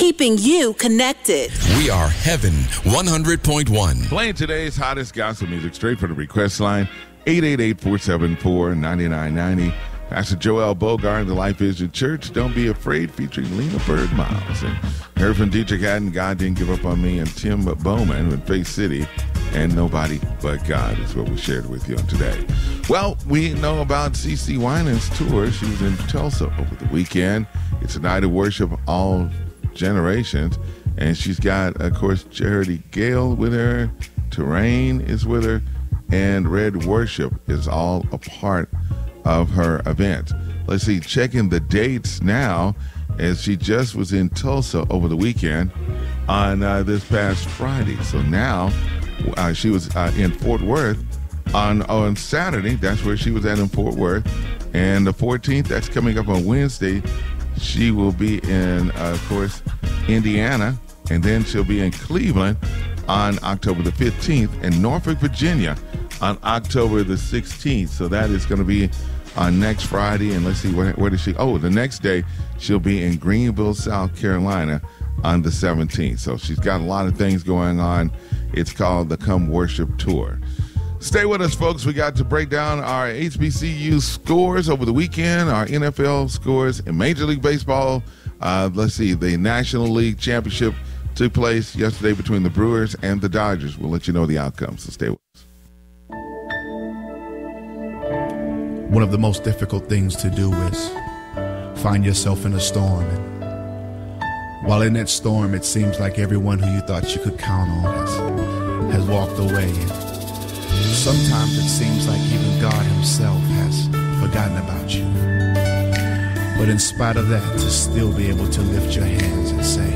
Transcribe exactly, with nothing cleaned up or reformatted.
keeping you connected. We are Heaven one hundred point one. Playing today's hottest gospel music straight from the request line, eight eight eight, four seven four, nine nine nine zero. Pastor Joel Bogart of the Life Vision Church, Don't Be Afraid, featuring Lena Bird Miles. And heard from Dietrich Haddon, God Didn't Give Up on Me, and Tim Bowman with Faith City, and Nobody But God is what we shared with you today. Well, we know about CeCe Winans' tour. She was in Tulsa over the weekend. It's a night of worship, all generations. And she's got, of course, Charity Gale with her, Terrain is with her, and Red Worship is all a part of her event. Let's see, checking the dates now, as she just was in Tulsa over the weekend on uh, this past Friday. So now uh, she was uh, in Fort Worth on on Saturday. That's where she was at in Fort Worth. And the fourteenth, that's coming up on Wednesday, she will be in, uh, of course, Indiana. And then she'll be in Cleveland on October the fifteenth, and Norfolk, Virginia on October the sixteenth. So that is going to be on next Friday. And let's see, where, where does she, oh, the next day she'll be in Greenville, South Carolina on the seventeenth. So she's got a lot of things going on. It's called the Come Worship Tour. Stay with us, folks. We got to break down our H B C U scores over the weekend, our N F L scores in Major League Baseball. Uh, let's see, the National League Championship took place yesterday between the Brewers and the Dodgers. We'll let you know the outcome, so stay with us. One of the most difficult things to do is find yourself in a storm. And while in that storm, it seems like everyone who you thought you could count on has, has walked away. And sometimes it seems like even God himself has forgotten about you. But in spite of that, to still be able to lift your hands and say,